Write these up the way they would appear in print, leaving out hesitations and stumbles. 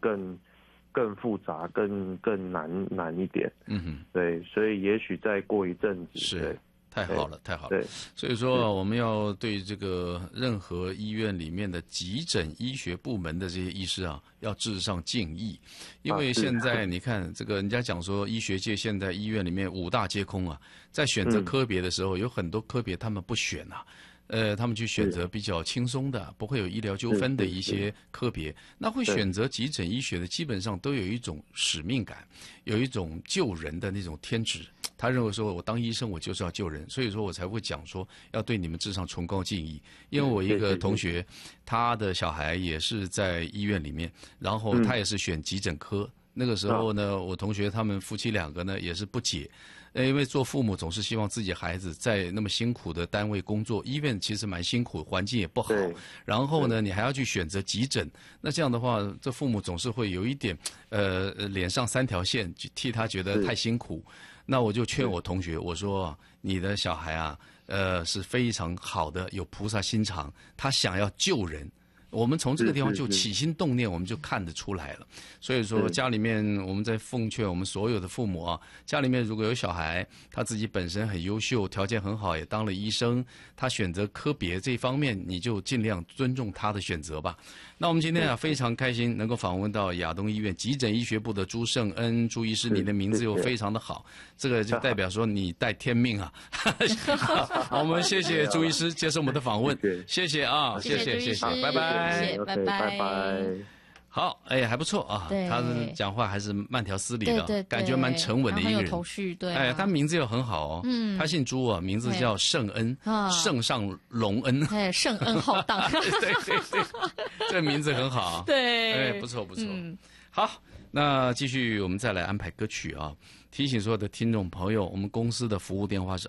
更复杂、更难一点。 嗯哼， 对，所以也许再过一阵子。 是。太好了，太好了。 对， 所以说我们要对这个任何医院里面的急诊医学部门的这些医师啊，要致上敬意，因为现在你看这个人家讲说，医学界现在医院里面五大皆空啊，在选择科别的时候，有很多科别他们不选啊。他们去选择比较轻松的，不会有医疗纠纷的一些科别，那会选择急诊医学的，基本上都有一种使命感，有一种救人的那种天职。他认为说，我当医生我就是要救人，所以说我才会讲说要对你们致上崇高敬意。因为我一个同学，他的小孩也是在医院里面，然后他也是选急诊科。那个时候呢，我同学他们夫妻两个呢也是不解，因为做父母总是希望自己孩子在那么辛苦的单位工作，医院其实蛮辛苦，环境也不好。然后呢，你还要去选择急诊，那这样的话，这父母总是会有一点脸上三条线，替他觉得太辛苦。那我就劝我同学，我说你的小孩啊，是非常好的，有菩萨心肠，他想要救人。我们从这个地方就起心动念，我们就看得出来了。所以说，家里面我们在奉劝我们所有的父母啊，家里面如果有小孩，他自己本身很优秀，条件很好，也当了医生，他选择科别这方面，你就尽量尊重他的选择吧。那我们今天啊非常开心能够访问到亚东医院急诊医学部的朱胜恩朱医师，你的名字又非常的好，这个就代表说你带天命啊。好，我们谢谢朱医师接受我们的访问，谢谢啊，谢谢，拜拜。 拜拜。 好，哎，还不错啊，他讲话还是慢条斯理的，感觉蛮沉稳的一个人。 很有头绪，对。 哎，他名字又很好哦，他姓朱啊，名字叫圣恩，圣上隆恩， 哎，圣恩浩荡。 对，这名字很好， 对， 哎，不错。好，那继续我们再来安排歌曲啊。提醒所有的听众朋友，我们公司的服务电话是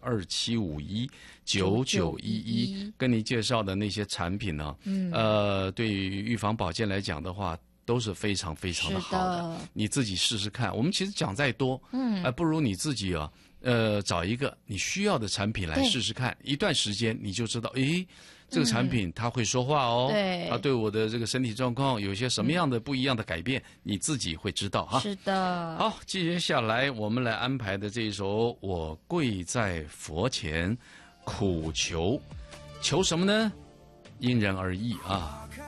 27519911，跟你介绍的那些产品呢，对于预防保健来讲的话，都是非常非常的好的。你自己试试看。我们其实讲再多，不如你自己啊，找一个你需要的产品来试试看，一段时间你就知道，诶。这个产品它会说话哦，它对我的这个身体状况有一些什么样的不一样的改变，你自己会知道哈。 是的。 好，接下来我们来安排的这一首《我跪在佛前苦求》，求什么呢？因人而异啊。